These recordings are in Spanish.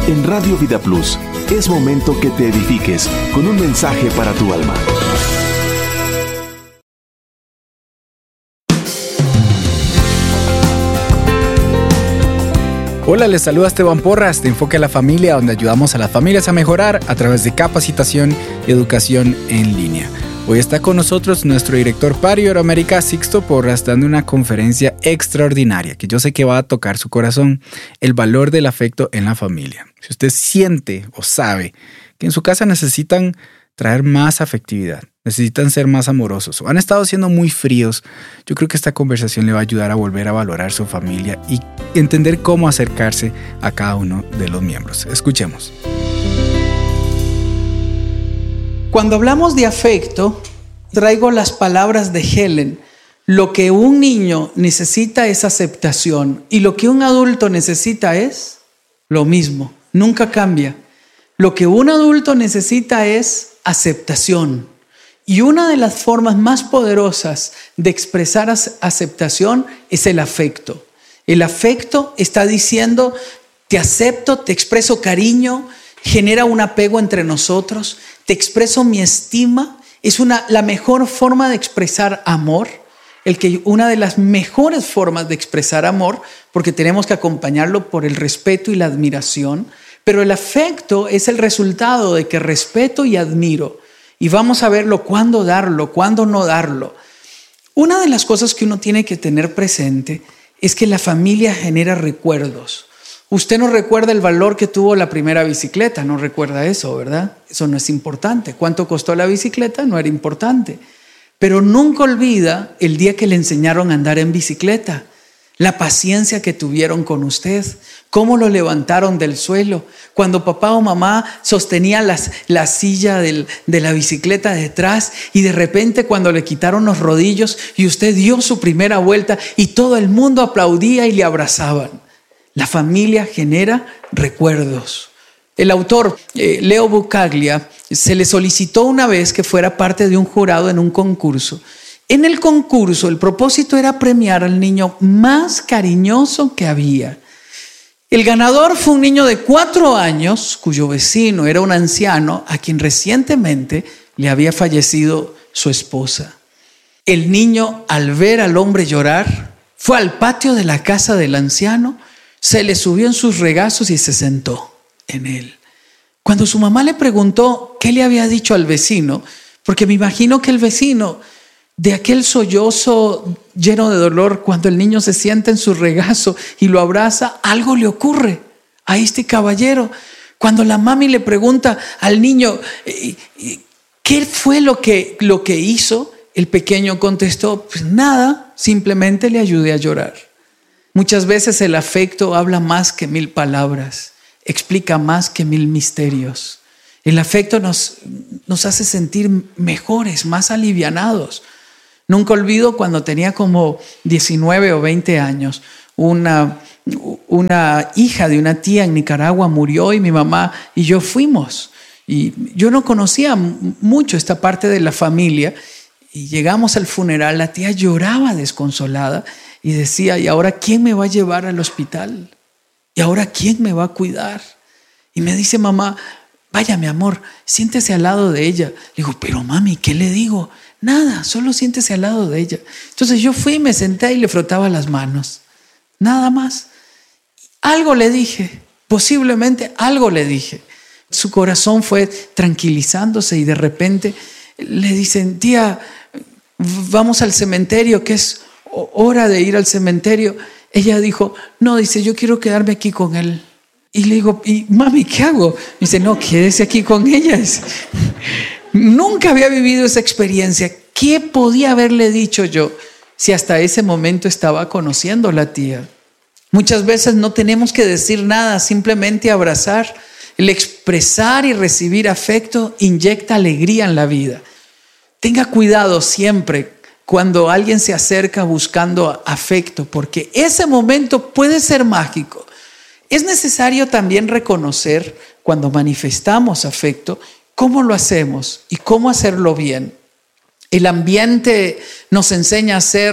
En Radio Vida Plus, es momento que te edifiques con un mensaje para tu alma. Hola, les saluda Esteban Porras de Enfoque a la Familia, donde ayudamos a las familias a mejorar a través de capacitación y educación en línea. Hoy está con nosotros nuestro director para Iberoamérica, Sixto Porras, dando una conferencia extraordinaria que yo sé que va a tocar su corazón: el valor del afecto en la familia. Si usted siente o sabe que en su casa necesitan traer más afectividad, necesitan ser más amorosos o han estado siendo muy fríos, yo creo que esta conversación le va a ayudar a volver a valorar su familia y entender cómo acercarse a cada uno de los miembros. Escuchemos. Cuando hablamos de afecto, traigo las palabras de Helen. Lo que un niño necesita es aceptación y lo que un adulto necesita es lo mismo, nunca cambia. Lo que un adulto necesita es aceptación. Y una de las formas más poderosas de expresar aceptación es el afecto. El afecto está diciendo: te acepto, te expreso cariño, genera un apego entre nosotros, te expreso mi estima. Es la mejor forma de expresar amor, una de las mejores formas de expresar amor, porque tenemos que acompañarlo por el respeto y la admiración. Pero el afecto es el resultado de que respeto y admiro. Y vamos a verlo, cuándo darlo, cuándo no darlo. Una de las cosas que uno tiene que tener presente es que la familia genera recuerdos. Usted no recuerda el valor que tuvo la primera bicicleta, no recuerda eso, ¿verdad? Eso no es importante. ¿Cuánto costó la bicicleta? No era importante. Pero nunca olvida el día que le enseñaron a andar en bicicleta. La paciencia que tuvieron con usted, cómo lo levantaron del suelo, cuando papá o mamá sostenía la silla de la bicicleta detrás y de repente cuando le quitaron los rodillos y usted dio su primera vuelta y todo el mundo aplaudía y le abrazaban. La familia genera recuerdos. El autor Leo Buscaglia se le solicitó una vez que fuera parte de un jurado en un concurso. En el concurso, el propósito era premiar al niño más cariñoso que había. El ganador fue un niño de 4 años, cuyo vecino era un anciano a quien recientemente le había fallecido su esposa. El niño, al ver al hombre llorar, fue al patio de la casa del anciano, se le subió en sus regazos y se sentó en él. Cuando su mamá le preguntó qué le había dicho al vecino, porque me imagino que el vecino, de aquel sollozo lleno de dolor, cuando el niño se sienta en su regazo y lo abraza, algo le ocurre a este caballero. Cuando la mami le pregunta al niño ¿qué fue lo que hizo?, el pequeño contestó: pues nada, simplemente le ayudé a llorar. Muchas veces el afecto habla más que 1000 palabras, explica más que 1000 misterios. El afecto nos hace sentir mejores, más alivianados. Nunca olvido cuando tenía como 19 o 20 años, una hija de una tía en Nicaragua murió y mi mamá y yo fuimos. Y yo no conocía mucho esta parte de la familia y llegamos al funeral. La tía lloraba desconsolada y decía: ¿y ahora quién me va a llevar al hospital? ¿Y ahora quién me va a cuidar? Y me dice mamá: vaya, mi amor, siéntese al lado de ella. Le digo: pero mami, ¿qué le digo? Nada, solo siéntese al lado de ella. Entonces yo fui, me senté y le frotaba las manos. Nada más. Algo le dije, posiblemente algo le dije. Su corazón fue tranquilizándose y de repente le dicen: tía, vamos al cementerio, que es hora de ir al cementerio. Ella dijo: no, dice, yo quiero quedarme aquí con él. Y le digo: ¿y mami, qué hago? Me dice: no, quédese aquí con ella. Nunca había vivido esa experiencia. ¿Qué podía haberle dicho yo si hasta ese momento estaba conociendo a la tía? Muchas veces no tenemos que decir nada, simplemente abrazar. El expresar y recibir afecto inyecta alegría en la vida. Tenga cuidado siempre cuando alguien se acerca buscando afecto, porque ese momento puede ser mágico. Es necesario también reconocer cuando manifestamos afecto cómo lo hacemos y cómo hacerlo bien. El ambiente nos enseña a ser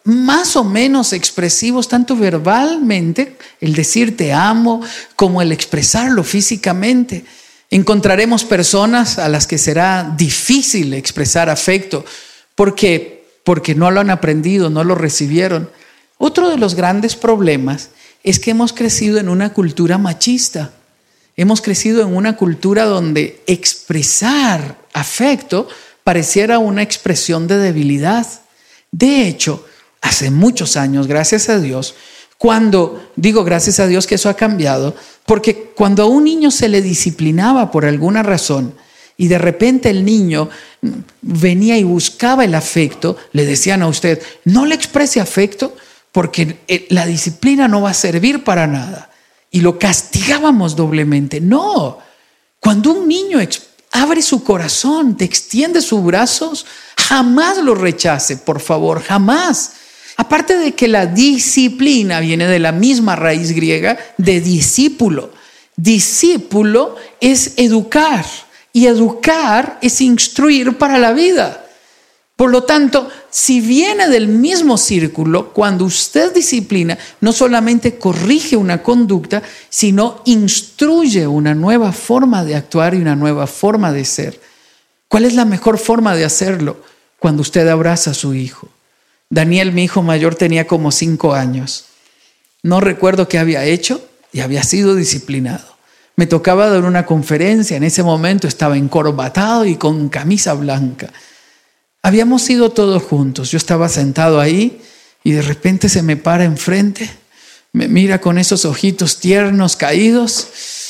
más o menos expresivos, tanto verbalmente, el decir te amo, como el expresarlo físicamente. Encontraremos personas a las que será difícil expresar afecto porque no lo han aprendido, no lo recibieron. Otro de los grandes problemas es que hemos crecido en una cultura machista. Hemos crecido en una cultura donde expresar afecto pareciera una expresión de debilidad. De hecho, hace muchos años, gracias a Dios, gracias a Dios que eso ha cambiado, porque cuando a un niño se le disciplinaba por alguna razón y de repente el niño venía y buscaba el afecto, le decían a usted, no le exprese afecto porque la disciplina no va a servir para nada. Y lo castigábamos doblemente. No, cuando un niño abre su corazón, te extiende sus brazos, jamás lo rechace, por favor, jamás. Aparte de que la disciplina viene de la misma raíz griega de discípulo. Discípulo es educar y educar es instruir para la vida. Por lo tanto, si viene del mismo círculo, cuando usted disciplina, no solamente corrige una conducta, sino instruye una nueva forma de actuar y una nueva forma de ser. ¿Cuál es la mejor forma de hacerlo? Cuando usted abraza a su hijo. Daniel, mi hijo mayor, tenía como 5 años. No recuerdo qué había hecho y había sido disciplinado. Me tocaba dar una conferencia. En ese momento estaba encorbatado y con camisa blanca. Habíamos ido todos juntos. Yo estaba sentado ahí y de repente se me para enfrente, me mira con esos ojitos tiernos caídos.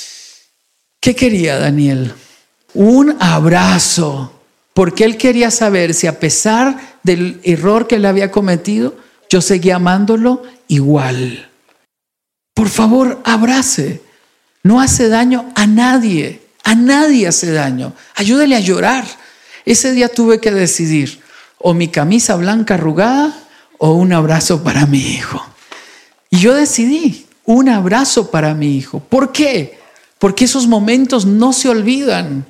¿Qué quería Daniel? Un abrazo, porque él quería saber si a pesar del error que él había cometido, yo seguía amándolo igual. Por favor, abrace. No hace daño a nadie hace daño. Ayúdele a llorar. Ese día tuve que decidir o mi camisa blanca arrugada o un abrazo para mi hijo. Y yo decidí un abrazo para mi hijo. ¿Por qué? Porque esos momentos no se olvidan.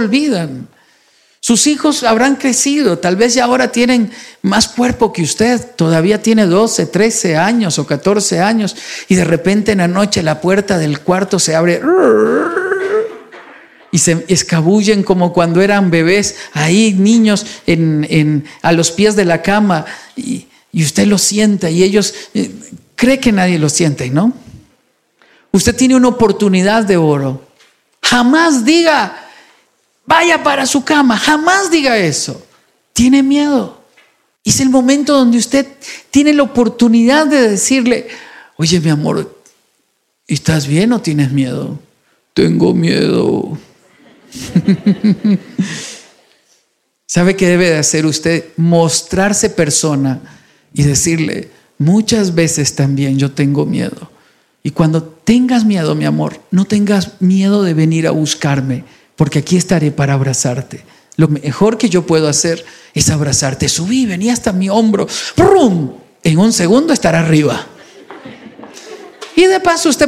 Sus hijos habrán crecido, tal vez ya ahora tienen más cuerpo que usted, todavía tiene 12, 13 años o 14 años y de repente en la noche la puerta del cuarto se abre y se escabullen como cuando eran bebés, ahí niños a los pies de la cama y usted los sienta y ellos cree que nadie los siente, ¿no? Usted tiene una oportunidad de oro. Jamás diga, vaya para su cama, jamás diga eso. Tiene miedo. Es el momento donde usted tiene la oportunidad de decirle, oye, mi amor, ¿estás bien o tienes miedo? Tengo miedo. ¿Sabe qué debe de hacer usted? Mostrarse persona y decirle, muchas veces también yo tengo miedo. Y cuando tengas miedo, mi amor, no tengas miedo de venir a buscarme, porque aquí estaré para abrazarte. Lo mejor que yo puedo hacer es abrazarte. Subí, vení hasta mi hombro. ¡Brum! En un segundo estará arriba. Y de paso usted